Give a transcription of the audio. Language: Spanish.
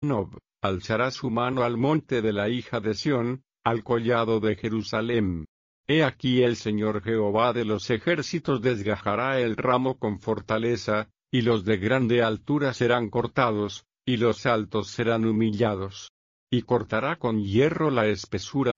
Nob, alzará su mano al monte de la hija de Sión, al collado de Jerusalem. He aquí el Señor Jehová de los ejércitos desgajará el ramo con fortaleza, y los de grande altura serán cortados, y los altos serán humillados. Y cortará con hierro la espesura